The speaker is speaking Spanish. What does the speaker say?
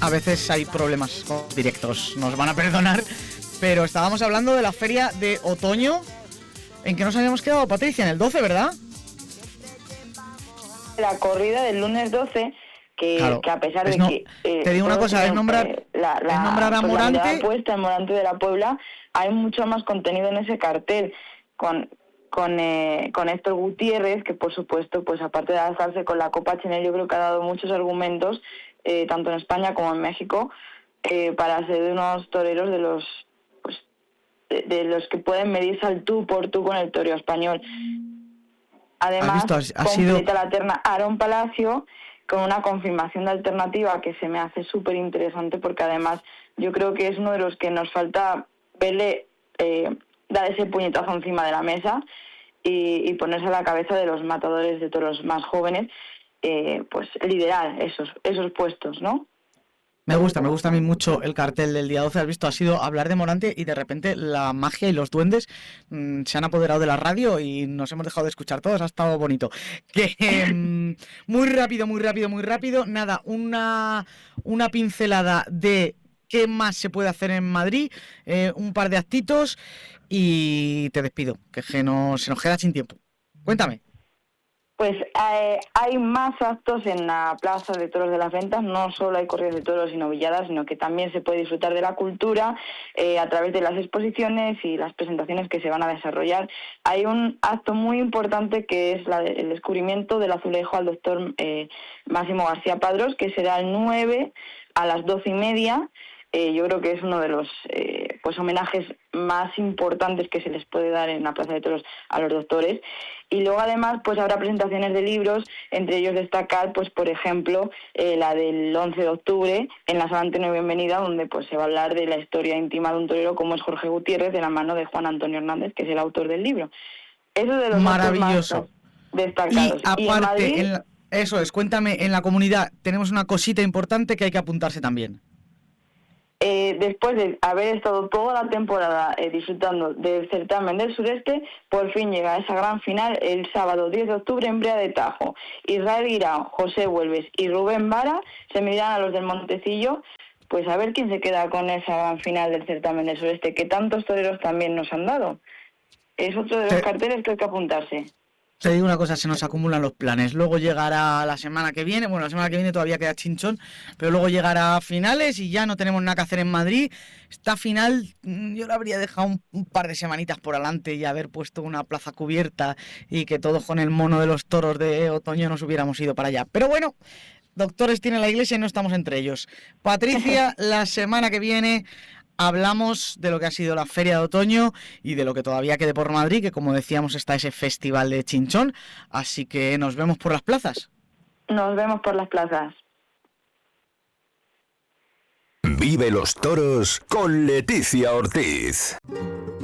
A veces hay problemas con directos, nos van a perdonar, pero estábamos hablando de la feria de otoño. ¿En qué nos habíamos quedado, Patricia? En el 12, ¿verdad? La corrida del lunes 12, Claro, que a pesar de que... te digo una cosa, es nombrar a Morante... La mirada puesta en Morante de la Puebla, hay mucho más contenido en ese cartel, con Héctor Gutiérrez, que por supuesto, pues aparte de alzarse con la Copa Chanel, yo creo que ha dado muchos argumentos, tanto en España como en México, para ser de unos toreros de los que pueden medirse al tú por tú con el toreo español. Además, completa la terna Aaron Palacio con una confirmación de alternativa que se me hace súper interesante, porque además yo creo que es uno de los que nos falta verle dar ese puñetazo encima de la mesa y ponerse a la cabeza de los matadores de toros más jóvenes, pues liderar esos puestos, ¿no? Me gusta a mí mucho el cartel del día 12. Has visto, ha sido hablar de Morante y de repente la magia y los duendes se han apoderado de la radio y nos hemos dejado de escuchar todos. Ha estado bonito. Que muy rápido. Nada, una pincelada de qué más se puede hacer en Madrid, un par de actitos y te despido, que se nos queda sin tiempo. Cuéntame. Pues hay más actos en la Plaza de Toros de las Ventas. No solo hay corridas de toros y novilladas, sino que también se puede disfrutar de la cultura a través de las exposiciones y las presentaciones que se van a desarrollar. Hay un acto muy importante que es el descubrimiento del azulejo al doctor Máximo García Padrós, que será el 9 a las 12:30. Yo creo que es uno de los homenajes más importantes que se les puede dar en la Plaza de Toros a los doctores. Y luego además pues habrá presentaciones de libros, entre ellos destacar pues por ejemplo la del 11 de octubre en la Sala Antonio Bienvenida, donde pues se va a hablar de la historia íntima de un torero como es Jorge Gutiérrez, de la mano de Juan Antonio Hernández, que es el autor del libro. Eso de los maravilloso más destacados. Y aparte, eso es, cuéntame, en la comunidad tenemos una cosita importante que hay que apuntarse también. Después de haber estado toda la temporada disfrutando del certamen del sureste, por fin llega esa gran final el sábado 10 de octubre en Brea de Tajo. Israel Guirao, José Huelves y Rubén Vara se medirán a los del Montecillo, pues a ver quién se queda con esa gran final del certamen del sureste, que tantos toreros también nos han dado. Es otro de los carteles que hay que apuntarse. Te digo una cosa, se nos acumulan los planes. Luego llegará la semana que viene, bueno, la semana que viene todavía queda chinchón, pero luego llegará a finales y ya no tenemos nada que hacer en Madrid. Esta final yo la habría dejado un par de semanitas por adelante y haber puesto una plaza cubierta y que todos con el mono de los toros de otoño nos hubiéramos ido para allá. Pero bueno, doctores tiene la iglesia y no estamos entre ellos. Patricia, la semana que viene hablamos de lo que ha sido la Feria de Otoño y de lo que todavía quede por Madrid, que como decíamos está ese festival de Chinchón, así que nos vemos por las plazas. Nos vemos por las plazas. Vive los toros con Leticia Ortiz.